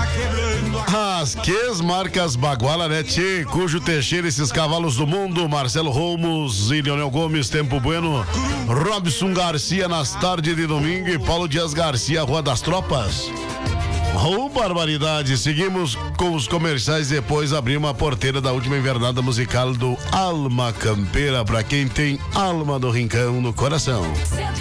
As que marcas Baguala, né, tchê? Cujo Teixeira, esses cavalos do mundo, Marcelo Ramos e Leonel Gomes, Tempo Bueno, Robson Garcia nas tardes de domingo e Paulo Dias Garcia, Rua das Tropas. Oh, barbaridade! Seguimos com os comerciais, depois abrimos a porteira da última invernada musical do Alma Campeira, pra quem tem alma do rincão no coração.